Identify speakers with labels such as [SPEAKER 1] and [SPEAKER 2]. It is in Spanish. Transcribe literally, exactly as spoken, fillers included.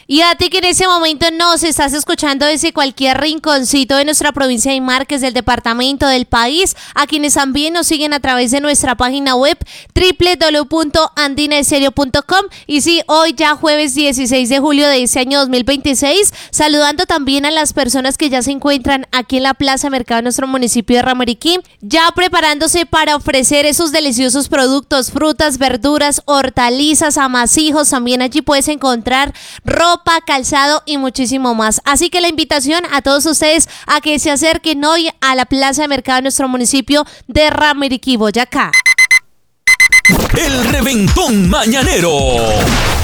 [SPEAKER 1] Y a ti que en ese momento nos estás escuchando desde cualquier rinconcito de nuestra provincia de Márquez, del departamento, del país, a quienes también nos siguen a través de nuestra página web doble u doble u doble u punto andina estéreo punto com. Y sí, hoy ya jueves dieciséis de julio de este año dos mil veintiséis, saludando también a las personas que ya se encuentran aquí en la Plaza Mercado de nuestro municipio de Ramiriquí, ya preparándose para ofrecer esos deliciosos productos, frutas, verduras, hortalizas, amasijos. También allí puedes encontrar ropa, calzado y muchísimo más. Así que la invitación a todos ustedes a que se acerquen hoy a la Plaza de Mercado de nuestro municipio de Ramiriquí, Boyacá.
[SPEAKER 2] El Reventón Mañanero.